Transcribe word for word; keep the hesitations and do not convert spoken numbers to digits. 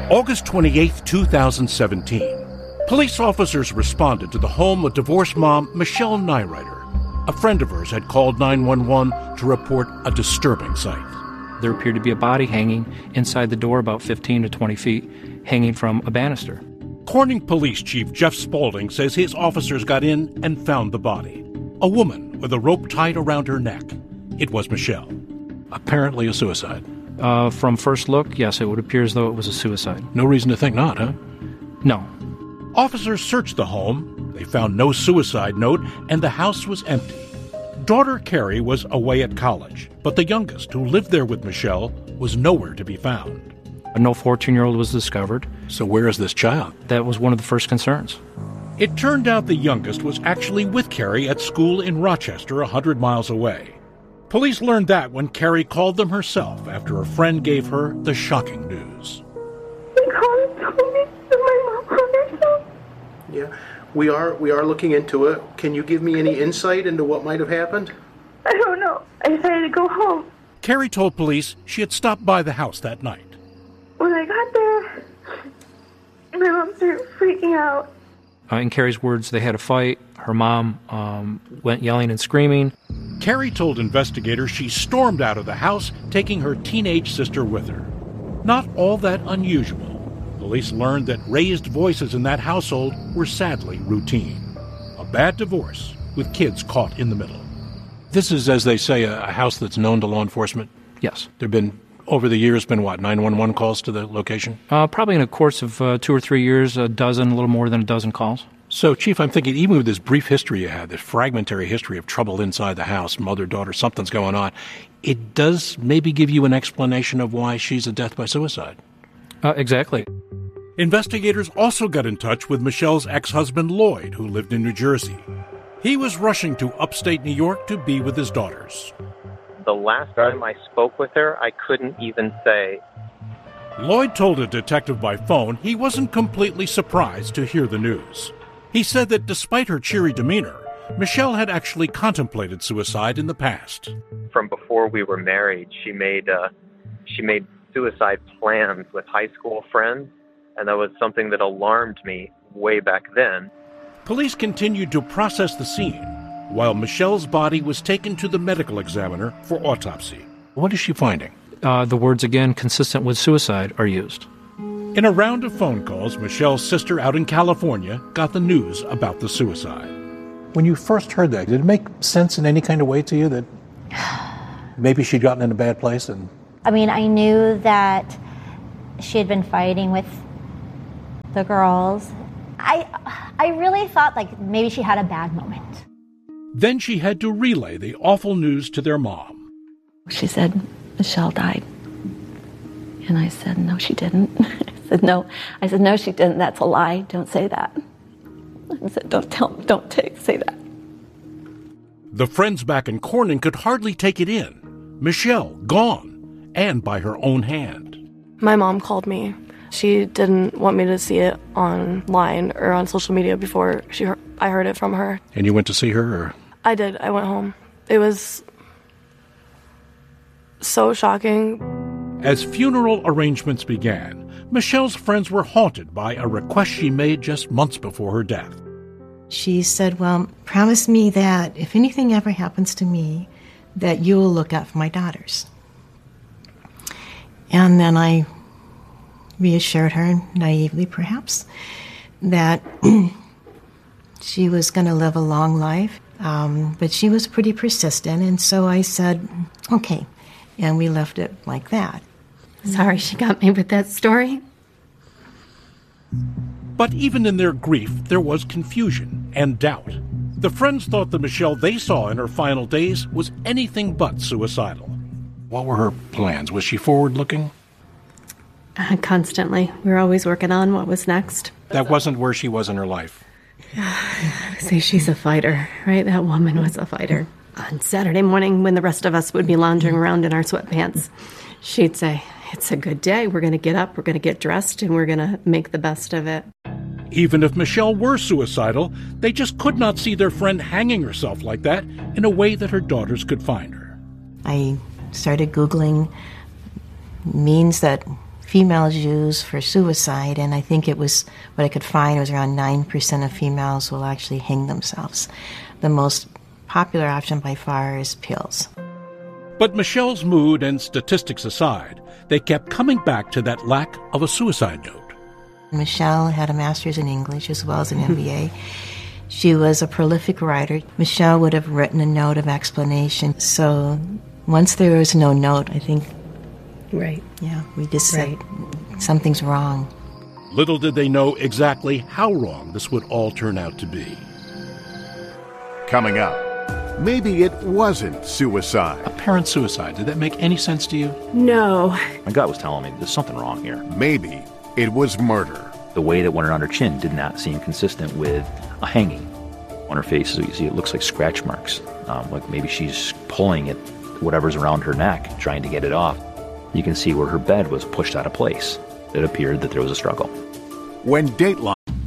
August twenty-eighth, two thousand seventeen. Police officers responded to the home of divorced mom Michelle Nyrider. A friend of hers had called nine one one to report a disturbing sight. There appeared to be a body hanging inside the door about fifteen to twenty feet, hanging from a banister. Corning Police Chief Jeff Spaulding says his officers got in and found the body. A woman with a rope tied around her neck. It was Michelle. Apparently a suicide. Uh, from first look, yes, it would appear as though it was a suicide. No reason to think not, huh? No. Officers searched the home. They found no suicide note, and the house was empty. Daughter Carrie was away at college, but the youngest, who lived there with Michelle, was nowhere to be found. No fourteen-year-old was discovered. So where is this child? That was one of the first concerns. It turned out the youngest was actually with Carrie at school in Rochester, a hundred miles away. Police learned that when Carrie called them herself after a friend gave her the shocking news. They called and told me that my mom hung herself. Yeah, we are we are looking into it. Can you give me any insight into what might have happened? I don't know. I decided to go home. Carrie told police she had stopped by the house that night. When I got there, my mom started freaking out. Uh, in Carrie's words, they had a fight. Her mom um, went yelling and screaming. Carrie told investigators she stormed out of the house, taking her teenage sister with her. Not all that unusual. Police learned that raised voices in that household were sadly routine. A bad divorce with kids caught in the middle. This is, as they say, a, a house that's known to law enforcement? Yes. There have been, over the years, been what, nine one one calls to the location? Uh, probably in a course of uh, two or three years, a dozen, a little more than a dozen calls. So, Chief, I'm thinking, even with this brief history you had, this fragmentary history of trouble inside the house, mother, daughter, something's going on, it does maybe give you an explanation of why she's a death by suicide. Uh, exactly. Investigators also got in touch with Michelle's ex-husband, Lloyd, who lived in New Jersey. He was rushing to upstate New York to be with his daughters. The last time I spoke with her, I couldn't even say. Lloyd told a detective by phone he wasn't completely surprised to hear the news. He said that despite her cheery demeanor, Michelle had actually contemplated suicide in the past. From before we were married, she made uh, she made suicide plans with high school friends, and that was something that alarmed me way back then. Police continued to process the scene while Michelle's body was taken to the medical examiner for autopsy. What is she finding? Uh, the words, again, consistent with suicide, are used. In a round of phone calls, Michelle's sister out in California got the news about the suicide. When you first heard that, did it make sense in any kind of way to you that maybe she'd gotten in a bad place? And I mean, I knew that she had been fighting with the girls. I, I really thought like maybe she had a bad moment. Then she had to relay the awful news to their mom. She said, Michelle died. And I said, no, she didn't. I said, no. I said, no, she didn't. That's a lie. Don't say that. I said, don't tell, don't take, say that. The friends back in Corning could hardly take it in. Michelle, gone, and by her own hand. My mom called me. She didn't want me to see it online or on social media before she heard, I heard it from her. And you went to see her? Or? I did. I went home. It was so shocking. As funeral arrangements began, Michelle's friends were haunted by a request she made just months before her death. She said, well, promise me that if anything ever happens to me, that you will look out for my daughters. And then I reassured her, naively perhaps, that she was going to live a long life. Um, but she was pretty persistent, and so I said, okay. And we left it like that. Sorry she got me with that story. But even in their grief, there was confusion and doubt. The friends thought the Michelle they saw in her final days was anything but suicidal. What were her plans? Was she forward-looking? Uh, constantly. We were always working on what was next. That wasn't where she was in her life. Say she's a fighter, right? That woman was a fighter. On Saturday morning, when the rest of us would be lounging around in our sweatpants, she'd say, it's a good day. We're going to get up, we're going to get dressed, and we're going to make the best of it. Even if Michelle were suicidal, they just could not see their friend hanging herself like that in a way that her daughters could find her. I started Googling means that females use for suicide, and I think it was, what I could find was around nine percent of females will actually hang themselves. The most popular option by far is pills. But Michelle's mood and statistics aside, they kept coming back to that lack of a suicide note. Michelle had a master's in English as well as an M B A. She was a prolific writer. Michelle would have written a note of explanation. So once there was no note, I think, right, yeah, we just right. said something's wrong. Little did they know exactly how wrong this would all turn out to be. Coming up, maybe it wasn't suicide. Apparent suicide, did that make any sense to you? No. My gut was telling me there's something wrong here. Maybe it was murder. The way that went around her chin did not seem consistent with a hanging. On her face, so you see it looks like scratch marks. Um, like maybe she's pulling at whatever's around her neck, trying to get it off. You can see where her bed was pushed out of place. It appeared that there was a struggle. When Dateline